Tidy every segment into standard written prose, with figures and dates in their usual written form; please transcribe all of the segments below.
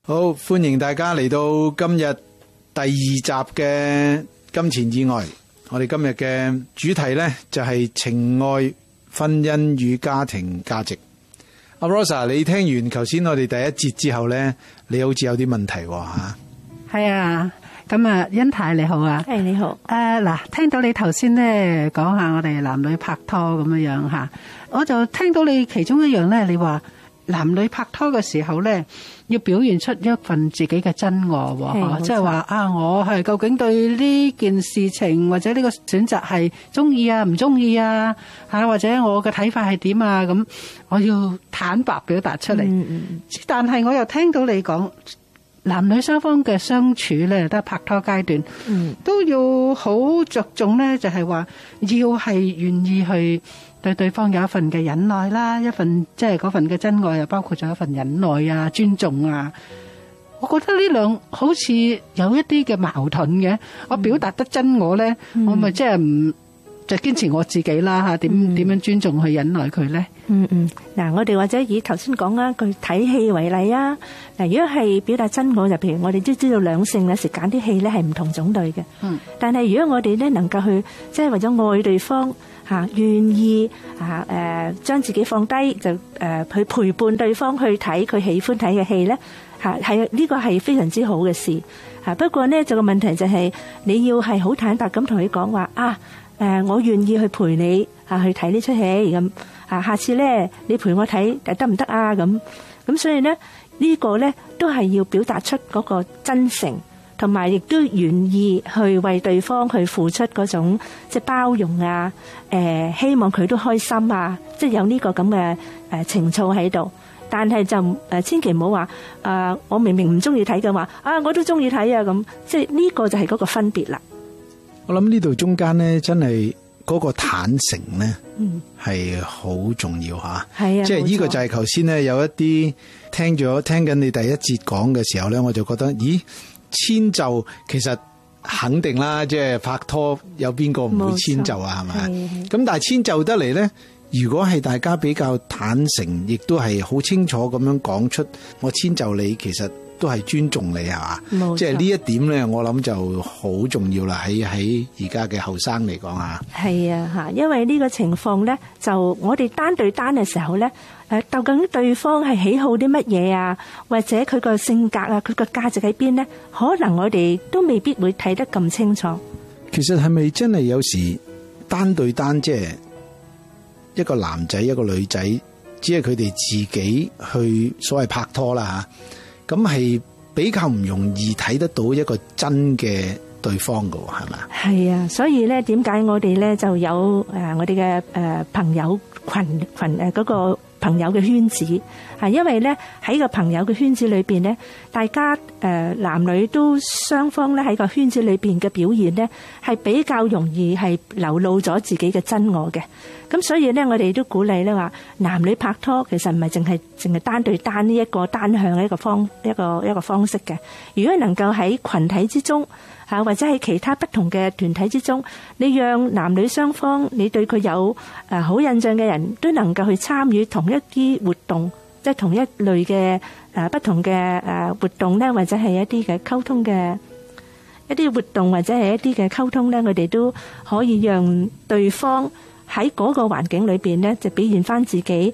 好，歡迎大家嚟到今日第2集嘅金錢以外。我哋今日嘅主題呢，就係情愛、婚姻與家庭價值。阿 Rosa， 你聽完頭先我哋第1節之後呢，你好似有啲問題吓？ 係啊，咁啊，欣太你好啊。 係你好。 嗱，聽到你頭先咧講下我哋男女拍拖咁樣樣吓，我就聽到你其中一樣咧，你話男女拍拖嘅時候咧，要表現出一份自己嘅真愛，即係話啊，我係究竟對呢件事情或者呢個選擇係中意啊，唔中意啊，或者我嘅睇法係點啊，咁我要坦白表達出嚟。但係我又聽到你講，男女雙方嘅相處咧，都係拍拖階段，都要好着重咧，就係話要係願意去對對方有一份嘅忍耐啦，一份即係嗰份嘅真愛，又包括咗一份忍耐啊、尊重啊。我覺得呢兩好似有一啲嘅矛盾嘅。我表達得真我咧，我咪即係唔就堅持我自己啦吓，點樣尊重去忍耐佢咧？ 嗱，我哋或者以頭先講一句睇戲為例啊。嗱，如果係表達真我，就譬如我哋都知道兩性有時揀啲戲咧係唔同種類嘅。但係如果我哋咧能夠去即係為咗愛對方吓，願意將自己放低，就去陪伴對方去睇佢喜歡睇嘅戲咧吓，係呢個係非常之好嘅事吓。不過呢，就個問題就係你要係好坦白咁同佢講話啊。我願意去陪你去睇呢出戲咁下次咧你陪我睇得唔得啊？咁所以咧呢個咧都係要表達出嗰個真誠，同埋亦都願意去為對方去付出嗰種即係包容啊，希望佢都開心啊，即係有呢個咁嘅情操喺度。但係就千祈唔好話我明明唔中意睇嘅話我都中意睇啊，咁即係呢個就係嗰個分別啦。 我諗呢度中間咧，真係嗰個坦誠咧，係好重要吓。係啊，即係呢個就係頭先咧有一啲聽緊你第1節講嘅時候咧，我就覺得，咦，遷就其實肯定啦，即係拍拖有邊個唔會遷就啊？係咪？咁但係遷就得嚟咧，如果係大家比較坦誠，亦都係好清楚咁樣講出，我遷就你，其實都係尊重你，係嘛？即係呢一點咧，我諗就好重要啦。喺而家嘅後生嚟講啊， 係啊吓，因為呢個情況咧，就我哋單對單嘅時候咧，究竟對方係喜好啲乜嘢啊，或者佢個性格啊，佢個價值喺邊咧，可能我哋都未必會睇得咁清楚。 其實係咪真係有時單對單，即係一個男仔一個女仔，只係佢哋自己去所謂拍拖啦吓？咁係比較唔容易睇得到一個真嘅對方㗎，係咪？係啊，所以咧，點解我哋咧就有我哋嘅朋友群嗰個朋友嘅圈子，因為咧喺個朋友嘅圈子裏邊咧，大家男女都雙方咧喺個圈子裏邊嘅表現咧，係比較容易係流露咗自己嘅真我嘅。咁所以咧，我哋都鼓勵咧話，男女拍拖其實唔係淨係單對單呢一個單向嘅一個方式嘅。如果能夠喺群體之中或者喺其他不同嘅團體之中，你讓男女雙方你對佢有好印象嘅人都能夠去參與同一啲活動，即係同一類嘅不同嘅活動咧，或者係一啲嘅溝通嘅一啲活動，或者係一啲嘅溝通咧，我哋都可以讓對方喺嗰個環境裏邊咧，就表現翻自己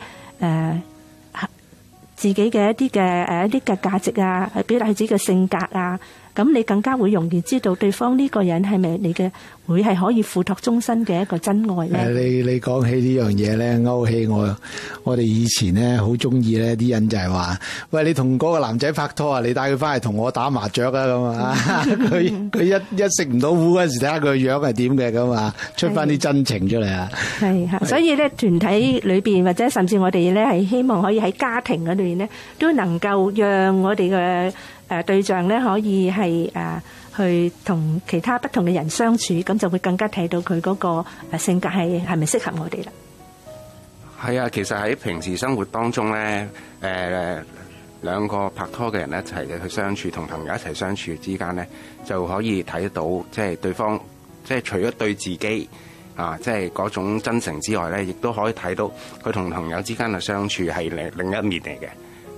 自己嘅一啲嘅價值啊，去表達自己嘅性格啊。咁你更加會容易知道對方呢個人係咪你嘅會係可以付託終身嘅一個真愛咧？ 你講起呢樣嘢咧，勾起我哋以前咧好中意咧啲人就係話，喂，你同嗰個男仔拍拖啊，你帶佢翻嚟同我打麻雀啊咁啊，佢一食唔到糊嗰陣時，睇下佢個樣係點嘅咁啊，出翻啲真情出嚟啊！ 係，所以咧團體裏邊或者甚至我哋咧係希望可以喺家庭嗰度咧都能夠讓我哋嘅對象咧可以係去同其他不同嘅人相處，咁就會更加睇到佢嗰個性格係咪適合我哋啦。 係啊，其實喺平時生活當中咧，兩個拍拖嘅人一齊去相處，同朋友一齊相處之間咧，就可以睇到即係對方，即係除咗對自己即係嗰種真誠之外咧，亦都可以睇到佢同朋友之間嘅相處係另一面嚟嘅。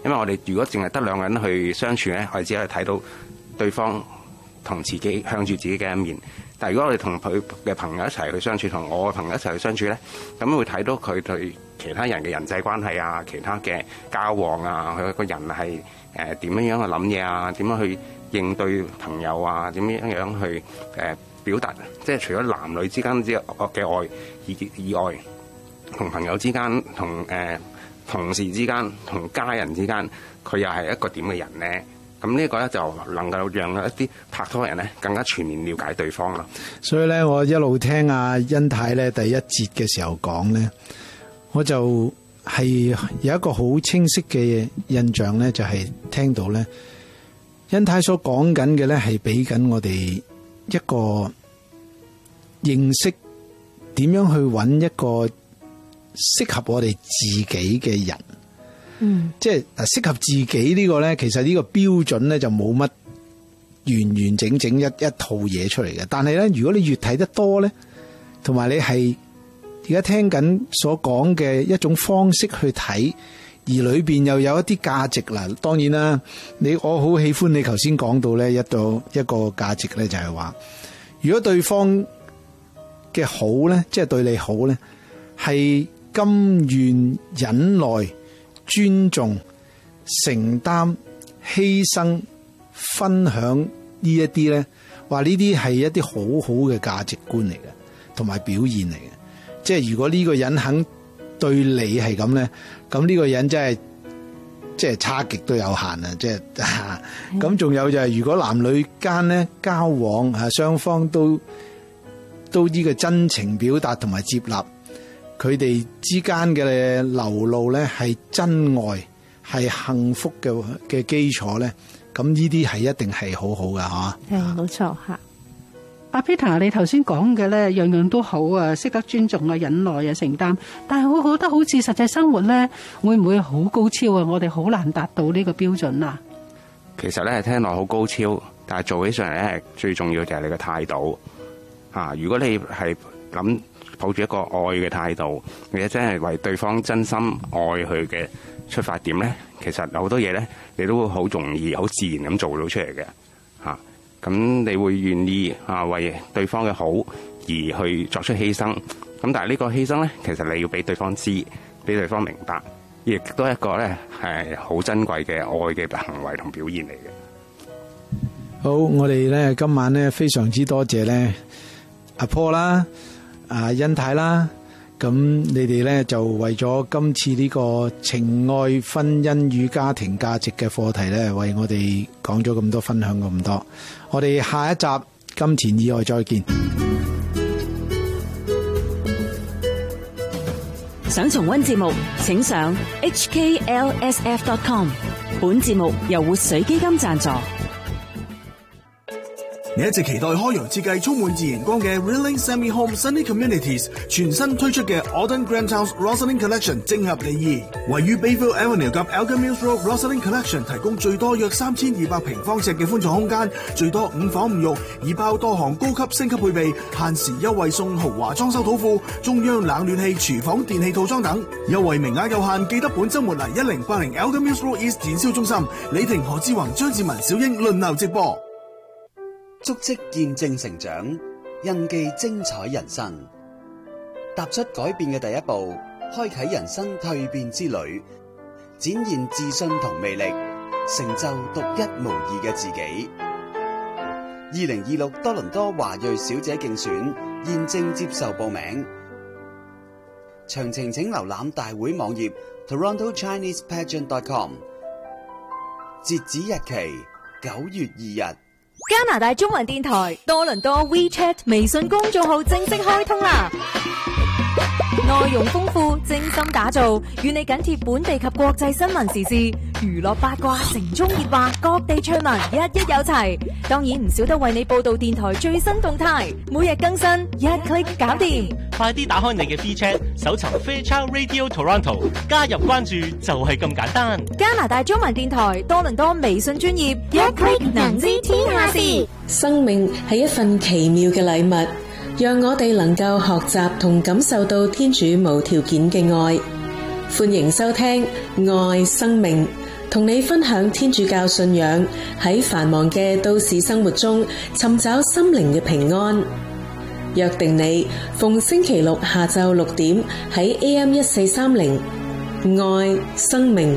因為我哋如果淨係得兩個人去相處咧，我哋只係睇到對方同自己向住自己嘅一面。但係如果我哋同佢嘅朋友一齊去相處，同我嘅朋友一齊去相處咧，咁會睇到佢對其他人嘅人際關係啊，其他嘅交往啊，佢個人係點樣樣去諗嘢啊，點樣去應對朋友啊，點樣樣去表達，即係除咗男女之間嘅愛以外，同朋友之間、同同事之間、同家人之間，佢又係一個點嘅人咧？咁呢個咧就能夠讓一啲拍拖人咧更加全面了解對方咯。 所以咧，我一路聽阿恩太咧第一節嘅時候講咧，我就係有一個好清晰嘅印象咧，就係聽到咧，恩太所講緊嘅咧係俾緊我哋一個認識點樣去揾一個適合我哋自己嘅人。即係適合自己呢個咧，其實呢個標準咧就冇乜完完整整一套嘢出嚟嘅。但係咧，如果你越睇得多咧，同埋你係而家聽緊所講嘅一種方式去睇，而裏邊又有一啲價值啦。當然啦，我好喜歡你頭先講到咧一個價值咧，就係話，如果對方嘅好咧，即係對你好咧，係甘願忍耐、尊重、承擔、犧牲、分享呢一啲咧，話呢啲係一啲好好嘅價值觀嚟嘅，同埋表現嚟嘅。即係如果呢個人肯對你係咁咧，咁呢個人真係即係差極都有限啊！即係咁，仲有就係如果男女間咧交往啊，雙方都呢個真情表達同埋接納。佢哋之間嘅流露咧係真愛，係幸福嘅基礎咧，咁呢啲係一定係好好噶吓。 係冇錯吓。 阿 Peter， 你頭先講嘅咧，樣樣都好啊，識得尊重啊、忍耐啊、承擔。但係我覺得好似實際生活咧，會唔會好高超啊？我哋好難達到呢個標準啊。 其實咧聽落好高超，但係做起上嚟咧，最重要就係你嘅態度啊！如果你係諗抱住一個愛嘅態度，你真係為對方真心愛佢嘅出發點咧，其實好多嘢咧，你都會好容易、好自然咁做到出嚟嘅嚇。咁你會願意為對方嘅好而去作出犧牲。咁但係呢個犧牲咧，其實你要俾對方知，俾對方明白，亦都係一個咧係好珍貴嘅愛嘅行為同表現嚟嘅。 好，我哋咧今晚咧非常之多謝咧阿坡啦。恩太啦，咁你哋咧就為咗今次呢個情愛婚姻與家庭價值嘅課題咧，為我哋講咗咁多，分享咁多。我哋下一集金錢以外再見。 想重溫節目，請上 hklsf.com。本節目由活水基金贊助。 你一直期待開揚設計充滿自然光嘅 Rilling Semi Home Sunny Communities 全新推出嘅 Autumn Grand House Rosalind Collection 正合你意。位於 Bayville Avenue 及 Elgin Mills Road Rosalind Collection 提供最多約3200平方尺嘅寬敞空間，最多5房5浴，已包多項高級升級配備，限時優惠送豪華裝修土庫、中央冷暖氣、廚房電器套裝等。優惠名額有限，記得本週末嚟1080 Elgin Mills Road East 展銷中心。李婷、何志宏、張志文、小英輪流直播。 足跡見證成長，印記精彩人生。踏出改變嘅第一步，開啟人生蛻變之旅，展現自信同魅力，成就獨一無二嘅自己。2026多倫多華裔小姐競選現正接受報名，詳情請瀏覽大會網頁 TorontoChinesePageant.com。截止日期9月2日。 加拿大中文電台多倫多 WeChat 微信公眾號正式開通啦！內容豐富，精心打造，與你緊貼本地及國際新聞時事、娛樂八卦、城中熱話、各地趣聞，一有齊。當然唔少得為你報道電台最新動態，每日更新，一 click 搞掂。 快啲打開你嘅 WeChat，搜尋 Fairchild Radio Toronto， 加入關注就係咁簡單。 加拿大中文電台多倫多微信專頁，一 click 能知天下事。 生命係一份奇妙嘅禮物，讓我哋能夠學習同感受到天主無條件嘅愛。歡迎收聽愛生命， 同你分享天主教信仰喺繁忙嘅都市生活中尋找心靈嘅平安。約定你逢星期六下晝6點喺 AM1430愛生命。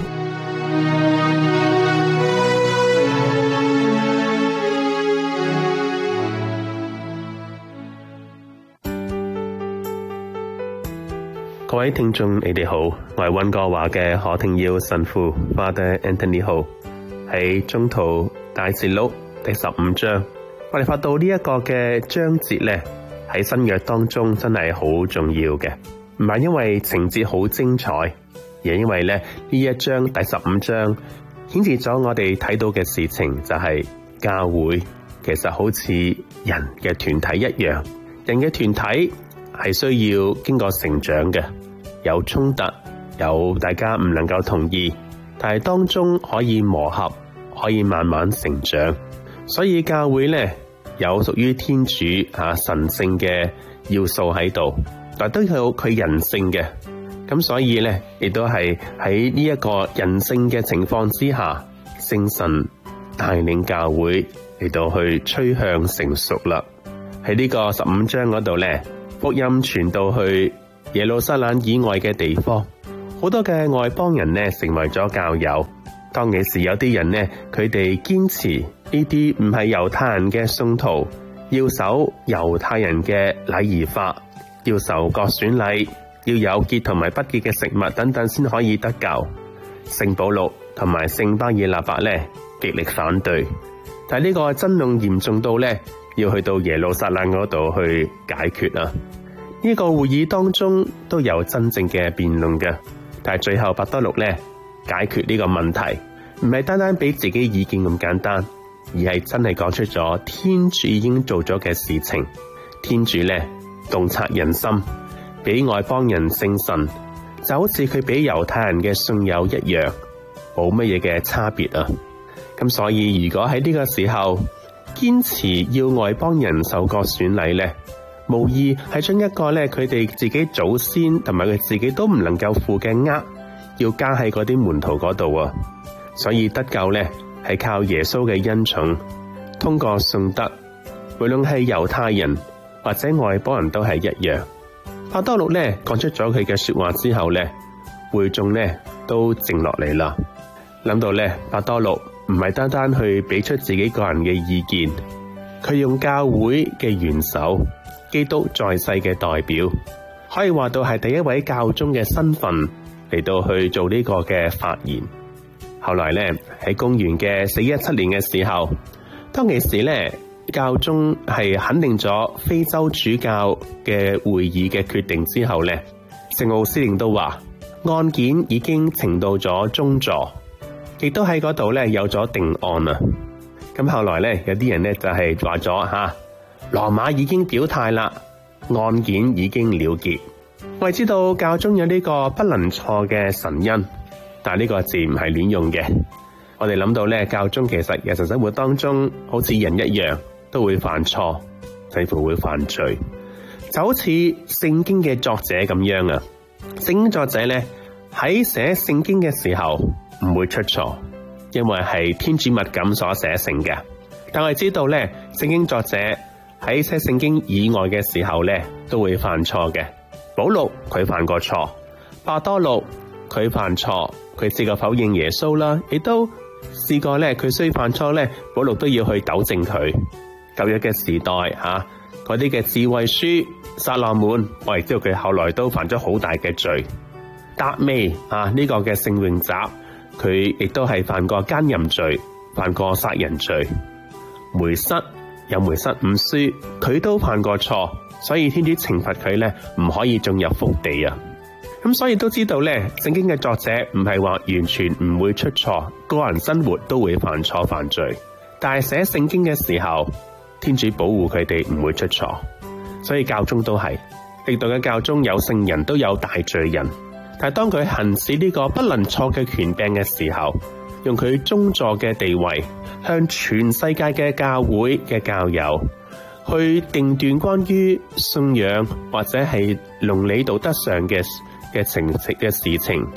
各位聽眾，你哋好，我係溫哥華嘅何廷耀神父 Father Anthony Ho。喺宗徒大事錄第15章，我哋發到呢一個嘅章節咧，喺新約當中真係好重要嘅，唔係因為情節好精彩，而係因為咧呢一章第15章顯示咗我哋睇到嘅事情，就係教會其實好似人嘅團體一樣，人嘅團體係需要經過成長嘅，有衝突，有大家唔能夠同意，但係當中可以磨合，可以慢慢成長。所以教會咧有屬於天主神聖嘅要素喺度，但都有佢人性嘅。咁所以咧亦都係喺呢一個人性嘅情況之下，聖神帶領教會嚟到去趨向成熟啦。喺呢個15章嗰度咧，福音傳到去耶路撒冷以外嘅地方，好多嘅外邦人呢成為咗教友。當其時有啲人呢，佢哋堅持呢啲唔係猶太人嘅信徒，要守猶太人嘅禮儀法，要受割損禮，要有潔同埋不潔嘅食物等等先可以得救。聖保禄同埋聖巴爾納伯呢極力反對，但係呢個爭論嚴重到呢，要去到耶路撒冷嗰度去解決啊！呢個會議當中都有真正嘅辯論嘅，但係最後伯多祿咧解決呢個問題，唔係單單俾自己意見咁簡單，而係真係講出咗天主已經做咗嘅事情。天主咧洞察人心，俾外邦人聖神，就好似佢俾猶太人嘅信友一樣，冇乜嘢嘅差別啊！咁所以如果喺呢個時候堅持要外邦人受割損禮咧，無疑係將一個咧佢哋自己祖先同埋佢自己都唔能夠負嘅軛，要加喺嗰啲門徒嗰度啊！所以得救咧係靠耶穌嘅恩寵，通過信德，無論係猶太人或者外邦人都係一樣。伯多祿咧講出咗佢嘅說話之後咧，會眾咧都靜落嚟啦。諗到咧伯多祿唔係單單去俾出自己個人嘅意見，佢用教會嘅元首，基督在世嘅代表，可以話到係第一位教宗嘅身份嚟到去做呢個嘅發言。後來咧喺公元嘅417年嘅時候，當其時咧教宗係肯定咗非洲主教嘅會議嘅決定之後咧，聖奧斯定都話案件已經呈到咗宗座，亦都喺嗰度咧有咗定案啊！咁後來咧有啲人咧就係話咗羅馬已經表態啦，案件已經了結。我哋知道教宗有呢個不能錯嘅神恩，但係呢個字唔係亂用嘅。我哋諗到咧，教宗其實日常生活當中好似人一樣，都會犯錯，甚至乎會犯罪，就好似聖經嘅作者咁樣啊。聖經作者咧喺寫聖經嘅時候唔會出錯，因為係天主默感所寫成嘅。但我哋知道咧，聖經作者喺寫聖經以外嘅時候咧，都會犯錯嘅。保祿佢犯過錯，伯多祿佢犯錯，佢試過否認耶穌啦，亦都試過咧，佢雖犯錯咧，保祿都要去糾正佢。舊約嘅時代嗰啲嘅智慧書撒羅滿，我亦知道佢後來都犯咗好大嘅罪。達味呢個嘅聖詠集，佢亦都係犯過奸淫罪，犯過殺人罪。梅瑟有梅瑟五書，佢都犯過錯，所以天主懲罰佢咧，唔可以進入福地啊！咁所以都知道咧，聖經嘅作者唔係話完全唔會出錯，個人生活都會犯錯犯罪，但係寫聖經嘅時候，天主保護佢哋唔會出錯。所以教宗都係，歷代嘅教宗有聖人都有大罪人，但係當佢行使呢個不能錯嘅權柄嘅時候，用佢宗座嘅地位，向全世界嘅教會嘅教友去定斷關於信仰或者係倫理道德上嘅事情，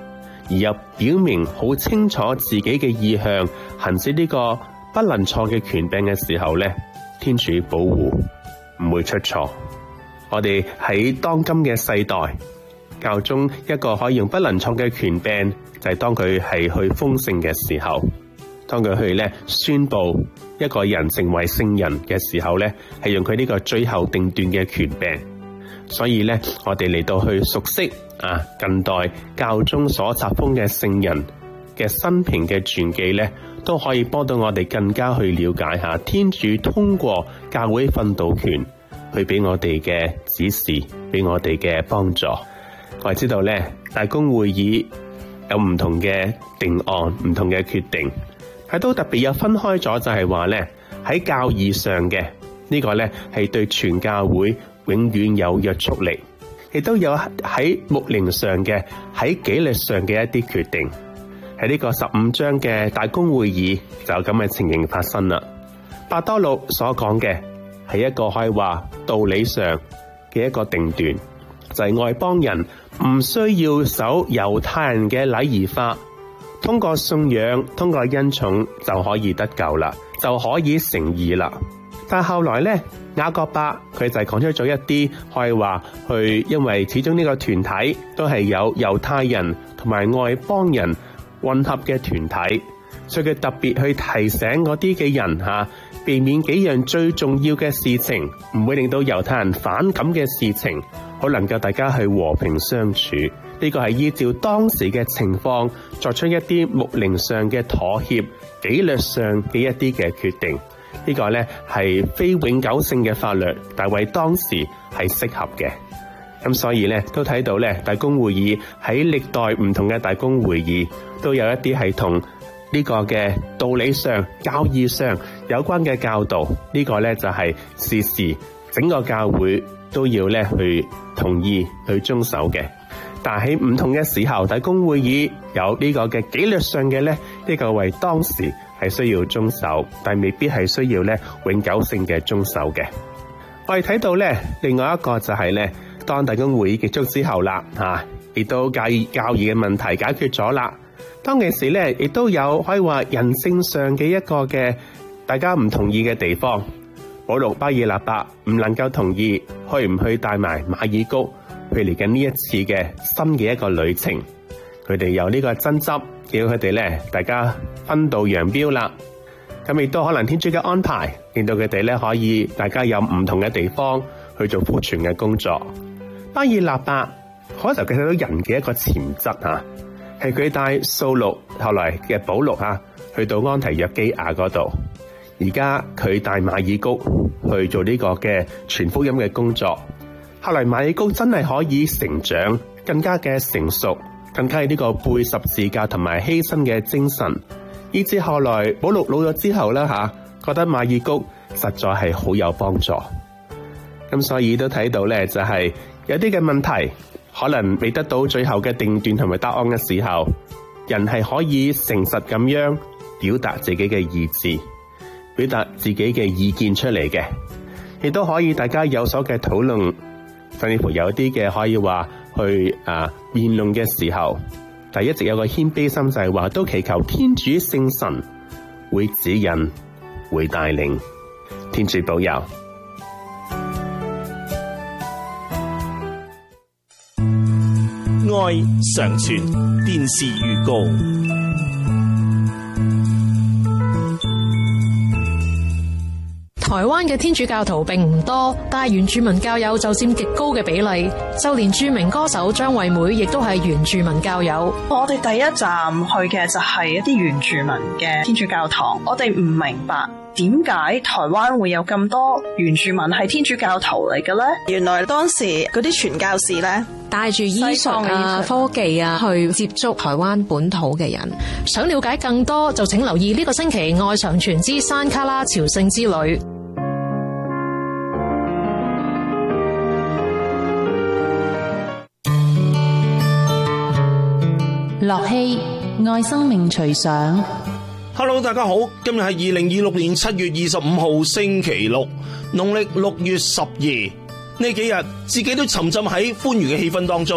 而又表明好清楚自己嘅意向，行使呢個不能錯嘅權柄嘅時候呢，天主保護唔會出錯。我哋喺當今嘅世代，教宗一個可以用不能錯嘅權柄，就係當佢係去封聖嘅時候，當佢去咧宣布一個人成為聖人嘅時候咧，係用佢呢個最後定斷嘅權柄。所以咧，我哋嚟到去熟悉近代教宗所冊封嘅聖人嘅生平嘅傳記咧，都可以幫到我哋更加去了解下天主通過教會訓導權去俾我哋嘅指示，俾我哋嘅幫助。我哋知道咧，大公會議有唔同嘅定案，唔同嘅決定，係都特別有分開咗，就係話咧喺教義上嘅呢個咧係對全教會永遠有約束力，亦都有喺牧靈上嘅，喺紀律上嘅一啲決定。喺呢個15章嘅大公會議就有咁嘅情形發生啦。伯多祿所講嘅係一個可以話道理上嘅一個定斷，就係外邦人唔需要守猶太人嘅禮儀法，通過信仰，通過恩寵就可以得救啦，就可以成義啦。但後來呢，雅各伯佢就係講出咗一啲可以話去，因為始終呢個團體都係有猶太人同埋外邦人混合嘅團體，所以佢特別去提醒嗰啲嘅人避免幾樣最重要嘅事情，唔會令到猶太人反感嘅事情，好能夠大家去和平相處。呢個係依照當時嘅情況作出一啲牧靈上嘅妥協，紀律上嘅一啲嘅決定。呢個呢係非永久性嘅法律，但為當時係適合嘅。咁所以呢，都睇到呢大公會議喺歷代唔同嘅大公會議都有一啲係同呢個嘅道理上、教義上有關嘅教導。呢個呢就係時時整個教會都要呢去同意去遵守嘅。但係喺唔同嘅時候，大公會議有呢個嘅紀律上嘅呢，呢個為當時係需要遵守，但未必係需要咧永久性嘅遵守嘅。我哋睇到咧，另外一個就係咧，當大公會議結束之後啦，亦都教義嘅問題解決咗啦。當其時咧，亦都有可以話人性上嘅一個嘅大家唔同意嘅地方。保祿巴爾納伯唔能夠同意去唔去帶埋馬爾谷去嚟緊呢一次嘅新嘅一個旅程。佢哋有呢個爭執，叫佢哋咧大家分道揚鑣啦。咁亦都可能天主嘅安排，令到佢哋咧可以大家有唔同嘅地方去做福傳嘅工作。巴爾納伯可能佢睇到人嘅一個潛質係佢帶掃祿後來嘅保祿去到安提約基亞嗰度，而家佢帶馬爾谷去做呢個嘅傳福音嘅工作。後來馬爾谷真係可以成長，更加嘅成熟，更加係呢個背十字架同埋犧牲嘅精神，以至後來保祿老咗之後啦覺得馬爾谷實在係好有幫助。咁所以都睇到咧，就係有啲嘅問題可能未得到最後嘅定斷同埋答案嘅時候，人係可以誠實咁樣表達自己嘅意志，表達自己嘅意見出嚟嘅，亦都可以大家有所嘅討論，甚至乎有啲嘅可以話去辯論嘅時候，但一直有個謙卑心，就係話都祈求天主聖神會指引，會帶領，天主保佑。 愛常傳電視預告。 台灣嘅天主教徒並唔多，但係原住民教友就佔極高嘅比例，就連著名歌手張惠妹亦都係原住民教友。 我哋第一站去嘅就係一啲原住民嘅天主教堂，我哋唔明白點解台灣會有咁多原住民係天主教徒嚟嘅呢？原來當時嗰啲傳教士呢， 帶住醫術科技去接觸台灣本土嘅人。想了解更多，就請留意呢個星期愛常傳之山卡拉朝聖之旅。 樂熙愛生命隨想。 Hello， 大家好，今日係2026年7月25號星期六，農曆6月12。呢幾日自己都沉浸喺歡愉嘅氣氛當中，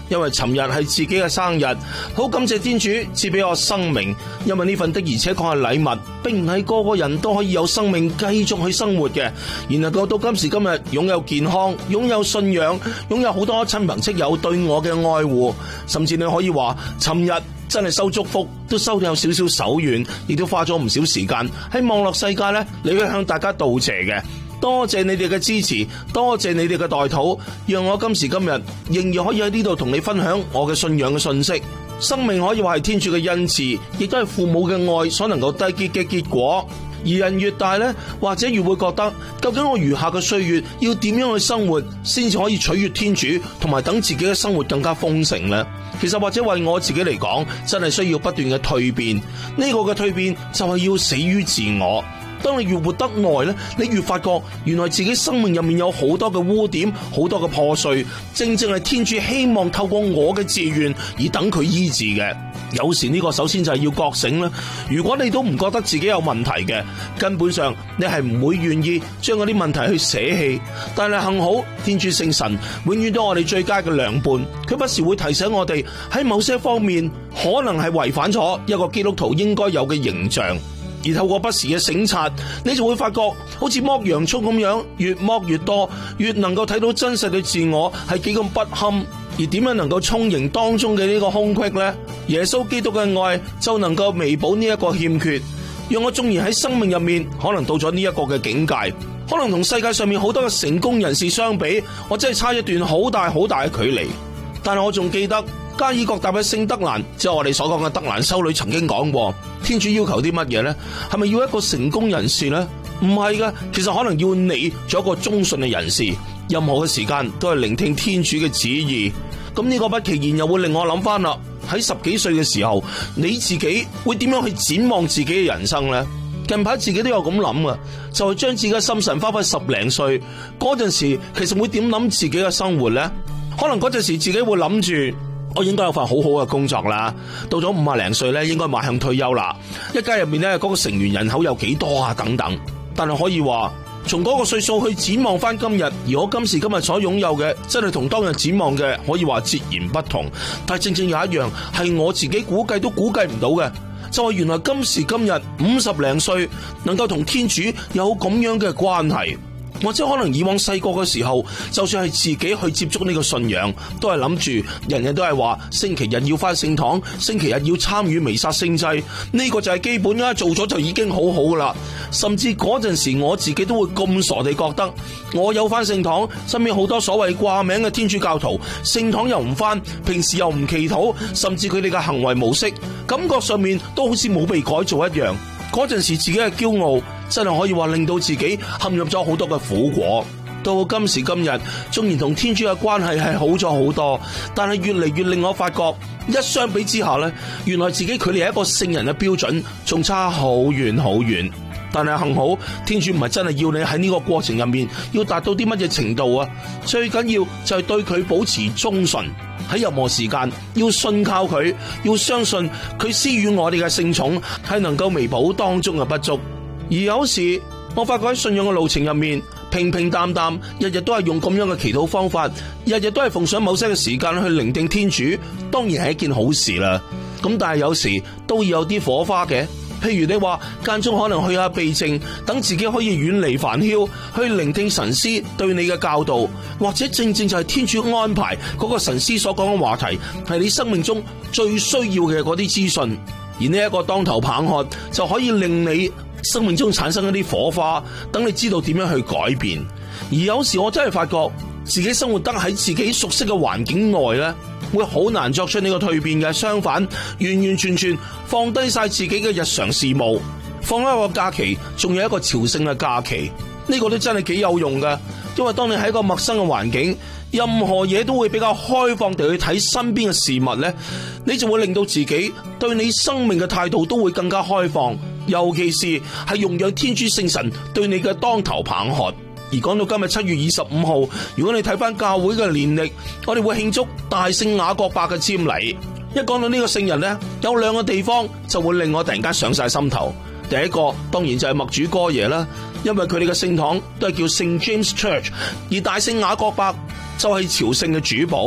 因為尋日係自己嘅生日，好感謝天主賜俾我生命，因為呢份的而且確係禮物，並唔係個個人都可以有生命繼續去生活嘅，而能夠到今時今日擁有健康、擁有信仰、擁有好多親朋戚友對我嘅愛護，甚至你可以話尋日真係收祝福都收到有少少手軟，亦都花咗唔少時間喺網絡世界呢，你去向大家道謝嘅。多謝你哋嘅支持，多謝你哋嘅代禱，讓我今時今日仍然可以喺呢度同你分享我嘅信仰嘅信息。生命可以話係天主嘅恩賜，亦都係父母嘅愛所能夠締結嘅結果。而人越大呢，或者越會覺得，究竟我餘下嘅歲月要點樣去生活，先至可以取悅天主，同埋等自己嘅生活更加豐盛呢？其實或者為我自己嚟講，真係需要不斷嘅蛻變。呢個嘅蛻變就係要死於自我。當你越活得耐咧，你越發覺原來自己生命入面有好多嘅污點，好多嘅破碎，正正係天主希望透過我嘅自願而等佢醫治嘅。有時呢個首先就係要覺醒啦。如果你都唔覺得自己有問題嘅，根本上你係唔會願意將嗰啲問題去捨棄。但係幸好天主聖神永遠都係我哋最佳嘅良伴，佢不時會提醒我哋喺某些方面可能係違反咗一個基督徒應該有嘅形象。而透過不時嘅省察，你就會發覺好似剝洋蔥咁樣，越剝越多，越能夠睇到真實嘅自我係幾咁不堪，而點樣能夠充盈當中嘅呢個空隙呢？耶穌基督嘅愛就能夠彌補呢一個欠缺，讓我縱然喺生命入面可能到咗呢一個嘅境界，可能同世界上面好多嘅成功人士相比，我真係差一段好大好大嘅距離。但係我仲記得加爾各答嘅聖德蘭，即係我哋所講嘅德蘭修女曾經講過，天主要求啲乜嘢呢？係咪要一個成功人士呢？唔係嘅，其實可能要你做一個忠信嘅人士，任何嘅時間都係聆聽天主嘅旨意。咁呢個不其然又會令我諗翻啦，喺10幾歲嘅時候，你自己會點樣去展望自己嘅人生呢？近排自己都有咁諗啊，就係將自己嘅心神花返10零歲嗰陣時，其實會點諗自己嘅生活呢？可能嗰陣時自己會諗住，我應該有份好好嘅工作啦。到咗50零歲咧，應該邁向退休啦。一家入面咧，嗰個成員人口有幾多啊？等等。但係可以話，從嗰個歲數去展望翻今日，而我今時今日所擁有嘅，真係同當日展望嘅可以話截然不同。但係正正有一樣係我自己估計都估計唔到嘅，就係原來今時今日50零歲能夠同天主有咁樣嘅關係。或者可能以往細個嘅時候，就算係自己去接觸呢個信仰，都係諗住人人都係話星期日要返聖堂，星期日要參與彌撒聖祭，呢個就係基本啦，做咗就已經好好噶啦。甚至嗰陣時我自己都會咁傻地覺得，我有返聖堂，身邊好多所謂掛名嘅天主教徒，聖堂又唔返，平時又唔祈禱，甚至佢哋嘅行為模式，感覺上面都好似冇被改造一樣。嗰陣時自己嘅驕傲真係可以話令到自己陷入咗好多嘅苦果。到今時今日，縱然同天主嘅關係係好咗好多，但係越嚟越令我發覺，一相比之下呢，原來自己距離一個聖人嘅標準仲差好遠好遠。但係幸好天主唔係真係要你喺呢個過程入面要達到啲乜嘢程度啊，最緊要就係對佢保持忠信，喺任何時間要信靠佢，要相信佢施予我哋嘅聖寵係能夠彌補當中嘅不足。而有時我發覺喺信仰嘅路程入面，平平淡淡，日日都係用咁樣嘅祈禱方法，日日都係奉上某些嘅時間去聆聽天主，當然係一件好事啦。咁但係有時都要有啲火花嘅。譬如你話間中可能去下避靜，等自己可以遠離煩囂，去聆聽神師對你嘅教導，或者正正就係天主安排嗰個神師所講嘅話題，係你生命中最需要嘅嗰啲資訊。而呢一個當頭棒喝就可以令你生命中產生一啲火花，等你知道點樣去改變。而有時我真係發覺自己生活得喺自己熟悉嘅環境內呢，會好難作出呢個蛻變嘅。相反，完完全全放低晒自己嘅日常事務，放一個假期，仲有一個朝聖嘅假期，呢個都真係幾有用㗎。因為當你喺一個陌生嘅環境，任何嘢都會比較開放地去睇身邊嘅事物呢，你就會令到自己對你生命嘅態度都會更加開放，尤其是係容讓天主聖神對你嘅當頭棒喝。而講到今日7月25號，如果你睇翻教會嘅年曆，我哋會慶祝大聖雅各伯嘅瞻禮。一講到呢個聖人呢，有2個地方就會令我突然間上晒心頭。第一個當然就係默主哥爺啦，因為佢哋嘅聖堂都係叫聖 James Church， 而大聖雅各伯就係朝聖嘅主保。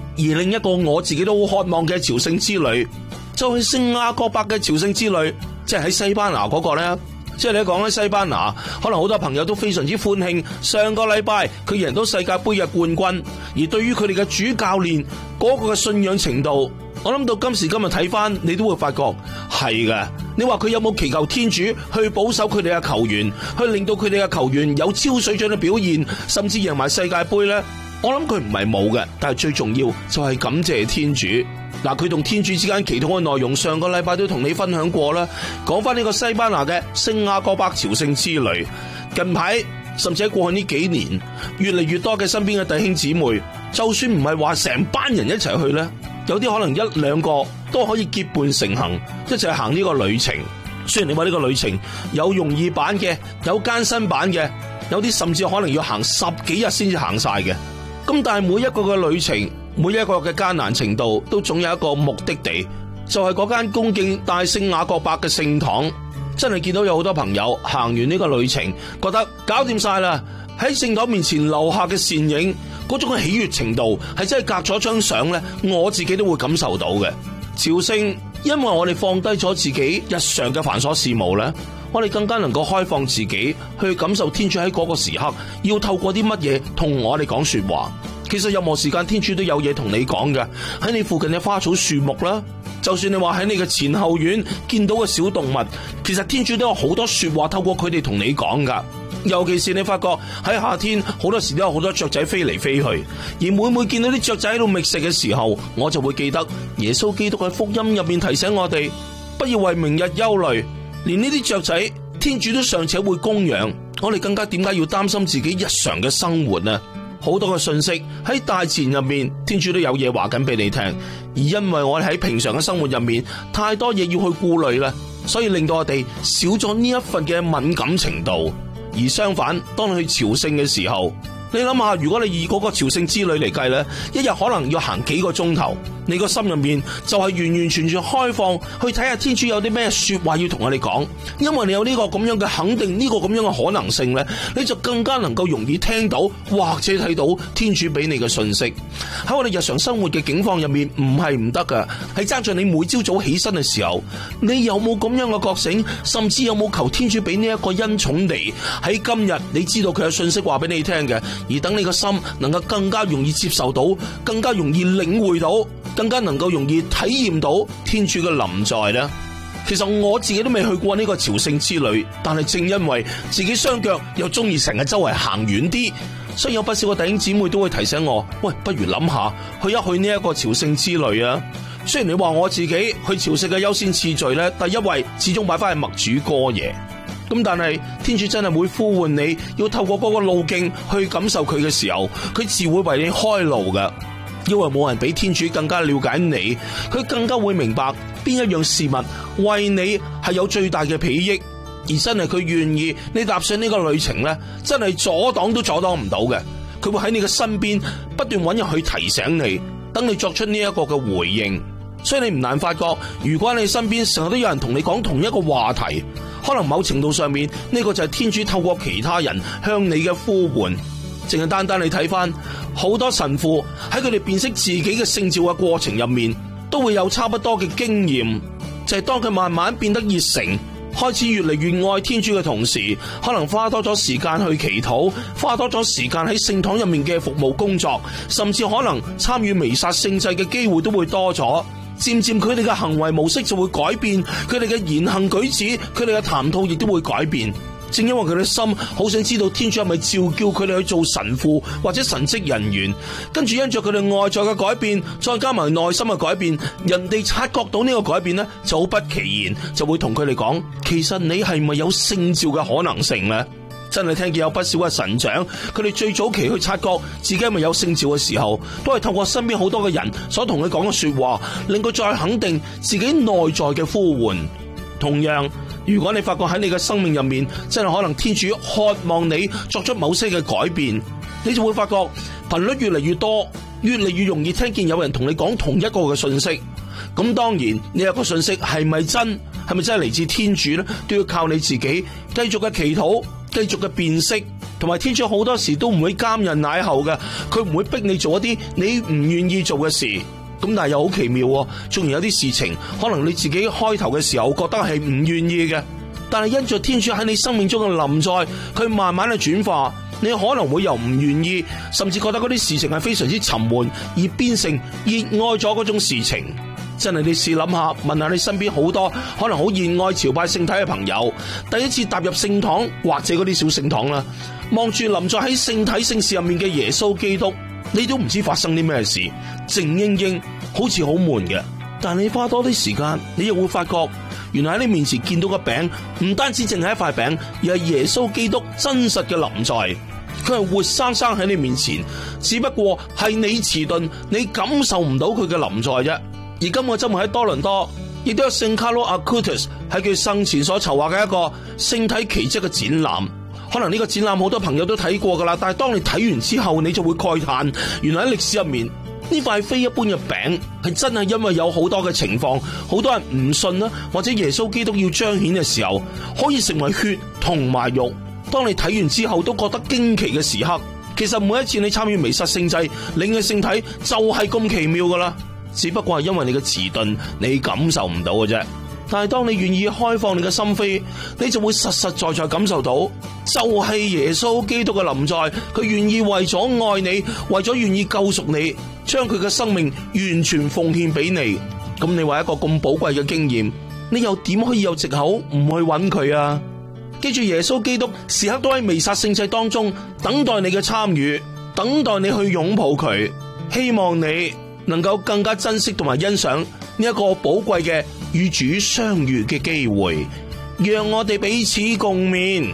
而另一個我自己都好渴望嘅朝聖之旅，就係聖雅各伯嘅朝聖之旅，即係喺西班牙嗰個咧。即係你講喺西班牙，可能好多朋友都非常之歡慶，上個禮拜佢贏到世界盃嘅冠軍，而對於佢哋嘅主教練嗰個嘅信仰程度，我諗到今時今日睇翻，你都會發覺係嘅。你話佢有冇祈求天主去保守佢哋嘅球員，去令到佢哋嘅球員有超水準嘅表現，甚至贏埋世界盃呢？我諗佢唔係冇嘅，但係最重要就係感謝天主。嗱，佢同天主之間祈禱嘅內容，上個禮拜都同你分享過啦。講翻呢個西班牙嘅聖雅各伯朝聖之旅，近排甚至喺過去呢幾年，越嚟越多嘅身邊嘅弟兄姊妹，就算唔係話成班人一齊去呢，有啲可能一兩個都可以結伴成行，一齊行呢個旅程。雖然你話呢個旅程有容易版嘅，有艱辛版嘅，有啲甚至可能要行10幾日先至行晒嘅。咁但係每一個嘅旅程，每一個嘅艱難程度，都總有一個目的地，就係嗰間恭敬大聖雅各伯嘅聖堂。真係見到有好多朋友行完呢個旅程，覺得搞掂晒啦，喺聖堂面前留下嘅倩影，嗰種嘅喜悅程度係真係隔咗張相呢，我自己都會感受到嘅。朝聖，因為我哋放低咗自己日常嘅繁瑣事務呢，我哋更加能夠開放自己去感受天主喺嗰個時刻要透過啲乜嘢同我哋講說話。其實任何時間天主都有嘢同你講嘅，喺你附近嘅花草樹木啦，就算你話喺你嘅前後院見到嘅小動物，其實天主都有好多說話透過佢哋同你講噶。尤其是你發覺喺夏天好多時都有好多雀仔飛嚟飛去，而每見到啲雀仔喺度覓食嘅時候，我就會記得耶穌基督嘅福音入面提醒我哋，不要為明日憂慮。連呢啲雀仔天主都尚且會供養，我哋更加點解要擔心自己日常嘅生活呢？好多嘅信息喺大自然入面，天主都有嘢話緊俾你聽，而因為我哋喺平常嘅生活入面太多嘢要去顧慮啦，所以令到我哋少咗呢一份嘅敏感程度。而相反，當你去朝聖嘅時候，你諗下，如果你以嗰個朝聖之旅嚟計咧，一日可能要行幾個鐘頭，你個心入面就係完完全全開放去睇下天主有啲咩說話要同我哋講。因為你有呢個咁樣嘅肯定，呢個咁樣嘅可能性咧，你就更加能夠容易聽到或者睇到天主俾你嘅信息。喺我哋日常生活嘅境況入面，唔係唔得噶，係爭在你每朝早起身嘅時候，你有冇咁樣嘅覺醒，甚至有冇求天主俾呢一個恩寵嚟喺今日，你知道佢有信息話俾你聽嘅，而等你個心能夠更加容易接受到，更加容易領會到，更加能夠容易體驗到天主嘅臨在呢。其實我自己都未去過呢個朝聖之旅，但係正因為自己雙腳又中意成日周圍行遠啲，所以有不少嘅弟兄姊妹都會提醒我，喂，不如諗下去一去呢一個朝聖之旅啊。雖然你話我自己去朝聖嘅優先次序呢，第一位始終擺翻係默主哥爺，咁但係天主真係會呼喚你要透過嗰個路徑去感受佢嘅時候，佢自會為你開路噶。因為冇人比天主更加了解你，佢更加會明白邊一樣事物為你係有最大嘅裨益，而真係佢願意你踏上呢個旅程呢，真係阻擋都阻擋唔到嘅。佢會喺你嘅身邊不斷揾人去提醒你，等你作出呢一個嘅回應。所以你唔難發覺，如果你身邊成日都有人同你講同一個話題，可能某程度上面呢個就係天主透過其他人向你嘅呼喚。淨係單單你睇翻好多神父喺佢哋辨識自己嘅聖召嘅過程入面，都會有差不多嘅經驗，就係當佢慢慢變得熱誠，開始越嚟越愛天主嘅同時，可能花多咗時間去祈禱，花多咗時間喺聖堂入面嘅服務工作，甚至可能參與彌撒聖祭嘅機會都會多咗。漸漸佢哋嘅行為模式就會改變，佢哋嘅言行舉止，佢哋嘅談吐亦都會改變。正因為佢哋心好想知道天主係咪召叫佢哋去做神父或者神職人員，跟住因着佢哋外在嘅改變，再加埋內心嘅改變，人哋察覺到呢個改變呢，就好不其然就會同佢哋講，其實你係咪有聖召嘅可能性呢？真係聽見有不少嘅神長，佢哋最早期去察覺自己係咪有聖召嘅時候，都係透過身邊好多嘅人所同佢講嘅說話，令佢再肯定自己內在嘅呼喚。同樣，如果你發覺喺你嘅生命入面，真係可能天主渴望你作出某些嘅改變，你就會發覺頻率越嚟越多，越嚟越容易聽見有人同你講同一個嘅信息。咁當然呢一個信息係咪真，係咪真係嚟自天主呢？都要靠你自己繼續嘅祈禱，繼續嘅辨識， 同埋天主好多時都唔會監人乃後嘅，佢唔會逼你做一啲你唔願意做嘅事。咁但係又好奇妙喎，縱然有啲事情可能你自己開頭嘅時候覺得係唔願意嘅，但係因着天主喺你生命中嘅臨在，佢慢慢去轉化，你可能會由唔願意，甚至覺得嗰啲事情係非常之沉悶，而變成熱愛咗嗰種事情。真係你試諗下，問下你身邊好多可能好熱愛朝拜聖體嘅朋友，第一次踏入聖堂或者嗰啲小聖堂啦，望住臨在喺聖體聖事入面嘅耶穌基督，你都唔知發生啲咩事，靜英英好似好悶嘅。但你花多啲時間，你又會發覺原來喺你面前見到嘅餅唔單止淨係一塊餅，而係耶穌基督真實嘅臨在，佢係活生生喺你面前，只不過係你遲鈍，你感受唔到佢嘅臨在啫。而今個周末喺多倫多，亦都有聖卡羅阿庫特斯喺佢生前所籌劃嘅一個聖體奇蹟嘅展覽。可能呢個展覽好多朋友都睇過噶啦，但係當你睇完之後，你就會慨嘆，原來喺歷史入面呢塊非一般嘅餅係真係因為有好多嘅情況，好多人唔信啦，或者耶穌基督要彰顯嘅時候，可以成為血同埋肉。當你睇完之後都覺得驚奇嘅時刻，其實每一次你參與彌撒聖祭領嘅聖體就係咁奇妙噶啦。只不過係因為你嘅遲鈍，你感受唔到嘅啫。但係當你願意開放你嘅心扉，你就會實實在在感受到，就係耶穌基督嘅臨在，佢願意為咗愛你，為咗願意救贖你，將佢嘅生命完全奉獻俾你。咁你話一個咁寶貴嘅經驗，你又點可以有藉口唔去揾佢啊？記住，耶穌基督時刻都喺彌撒聖祭當中等待你嘅參與，等待你去擁抱佢，希望你能夠更加珍惜同埋欣賞呢一個寶貴嘅與主相遇嘅機會，讓我哋彼此共勉。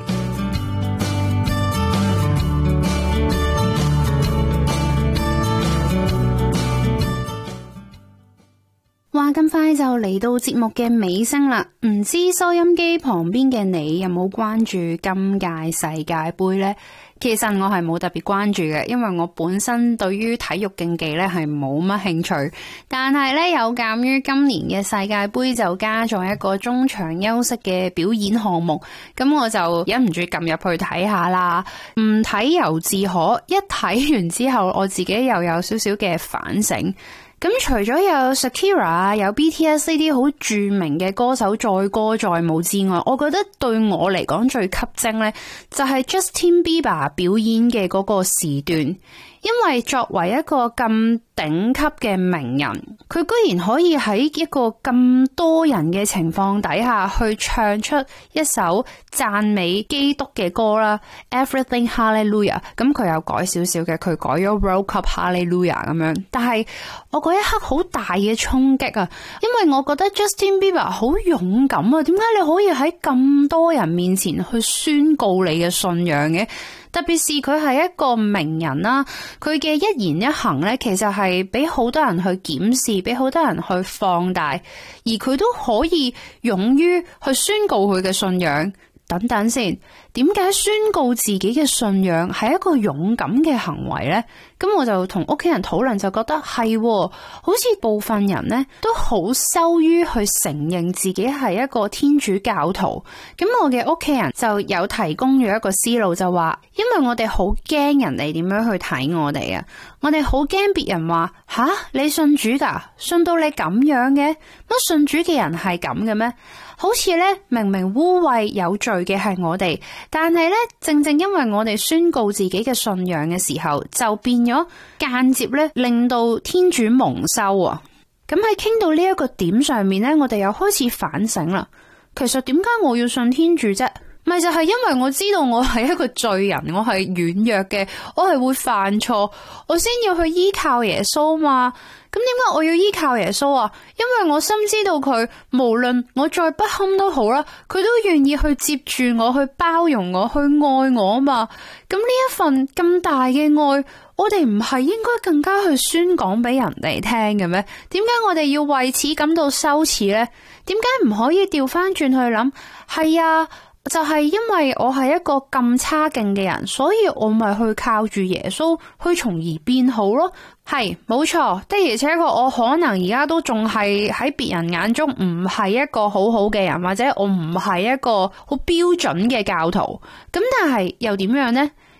話咁快就嚟到節目嘅尾聲啦，唔知收音機旁邊嘅你有冇關注今屆世界盃呢？其實我係冇特別關注嘅，因為我本身對於體育競技咧係冇乜興趣。但係咧有鑒於今年嘅世界盃就加咗一個中場休息嘅表演項目，咁我就忍唔住撳入去睇下啦。唔睇猶自可，一睇完之後我自己又有少少嘅反省。咁除咗有 Shakira 有 BTS 呢啲好著名嘅歌手載歌載舞之外，我覺得對我嚟講最吸睛呢，就係 Justin Bieber 表演嘅嗰個時段。因為作為一個咁頂級嘅名人，佢居然可以喺一個咁多人嘅情況底下去唱出一首讚美基督嘅歌啦 ，Everything Hallelujah。咁佢有改少少嘅，佢改咗 World Cup Hallelujah 咁樣。但係我嗰一刻好大嘅衝擊啊，因為我覺得 Justin Bieber 好勇敢啊，點解你可以喺咁多人面前去宣告你嘅信仰嘅？特別是佢係一個名人啦，佢嘅一言一行咧，其實係俾好多人去檢視，俾好多人去放大，而佢都可以勇於去宣告佢嘅信仰。等等先，點解宣告自己嘅信仰係一個勇敢嘅行為呢？咁我就同屋企人討論，就覺得係，好似部分人呢都好羞於去承認自己係一個天主教徒。咁我嘅屋企人就有提供咗一個思路，就話因為我哋好驚人哋點樣去睇我哋啊，我哋好驚別人話吓，你信主㗎？信到你咁樣嘅？乜信主嘅人係咁嘅咩？好似咧，明明污穢有罪嘅係我哋，但係咧，正正因為我哋宣告自己嘅信仰嘅時候，就變咗間接咧，令到天主蒙羞啊！咁喺傾到呢一個點上面咧，我哋又開始反省啦。其實點解我要信天主啫？咪就係因為我知道我係一個罪人，我係軟弱嘅，我係會犯錯，我先要去依靠耶穌嘛。咁點解我要依靠耶穌啊？因為我深知道佢無論我再不堪都好啦，佢都願意去接住我，去包容我，去愛我嘛。咁呢一份咁大嘅愛，我哋唔係應該更加去宣講俾人哋聽嘅咩？點解我哋要為此感到羞恥呢？點解唔可以調翻轉去諗？係啊，就係因為我係一個咁差勁嘅人，所以我咪去靠住耶穌去從而變好咯。係冇錯，的而且確我可能而家都仲係喺別人眼中唔係一個好好嘅人，或者我唔係一個好標準嘅教徒。咁但係又點樣呢？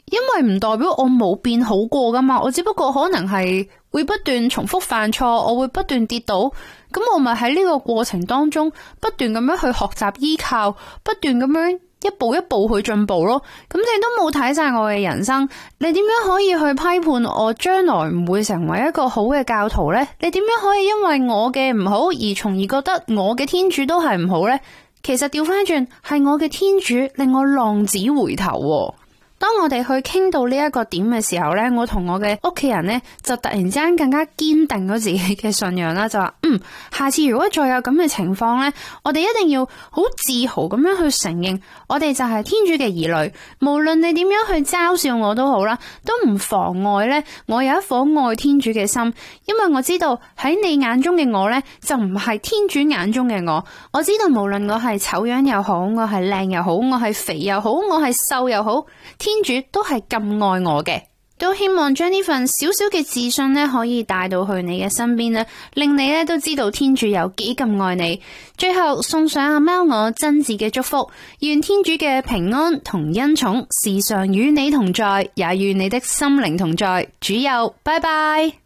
因為唔代表我冇變好過噶嘛，我只不過可能係會不斷重複犯錯，我會不斷跌倒，咁我咪喺呢個過程當中不斷咁樣去學習依靠，不斷咁樣一步一步去進步咯。咁你都冇睇晒我嘅人生，你點樣可以去批判我將來唔會成為一個好嘅教徒呢？你點樣可以因為我嘅唔好而從而覺得我嘅天主都係唔好呢？其實調翻轉係我嘅天主令我浪子回頭喎。當我哋去傾到呢一個點嘅時候呢，我同我嘅屋企人呢，就突然之間更加堅定咗自己嘅信仰啦，就話下次如果再有咁嘅情況呢，我哋一定要好自豪咁樣去承認我哋就係天主嘅兒女，無論你點樣去嘲笑我都好啦，都唔妨礙呢我有一顆愛天主嘅心，因為我知道喺你眼中嘅我呢，就唔係天主眼中嘅我。我知道無論我係醜樣又好，我係靚又好，我係肥又好，我係瘦又好，天主都係咁愛我嘅。都希望將呢份少少嘅自信呢，可以帶到去你嘅身邊呢，令你呢都知道天主有幾咁愛你。最後送上阿貓我真摯嘅祝福，願天主嘅平安同恩寵時常與你同在，也與你的心靈同在。主佑，拜拜。